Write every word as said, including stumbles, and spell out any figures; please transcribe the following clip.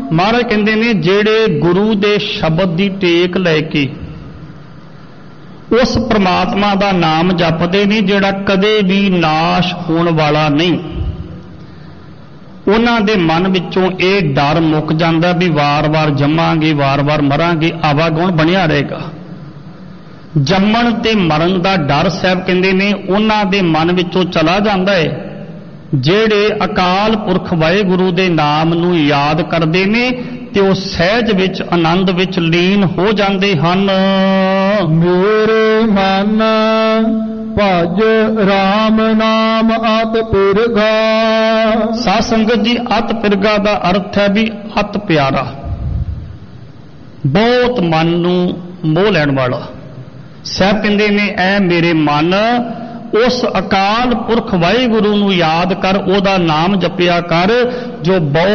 महाराज कहते ने जेड़े गुरु दे शब्द दी टेक लैके उस परमात्मा दा नाम जपदे ने जेड़ा कदे भी नाश होने वाला नहीं, उन्हां दे मन विचों ये डर मुक जांदा भी वार वार जम्मांगे वार वार मरांगे, आवागुण बनिया रहेगा। जम्मण ते मरण दा डर साहब कहंदे ने उन्हां दे मन विचों चला जांदा है जेड़े अकाल पुरख वाहिगुरू दे नाम नूं याद करदे ने ते ओ सहज विच आनंद विच लीन हो जांदे हन। मेरे मन भज राम नाम अत पिरगा। साध संगत जी, अत पिरगा दा अर्थ है भी अत प्यारा, बहुत मन नूं मोह लैण वाला। साहब कहंदे ने ऐ मेरे मन उस अकाल पुरख वाहिगुरू नूं याद कर, ओदा नाम जपिया कर जो बहु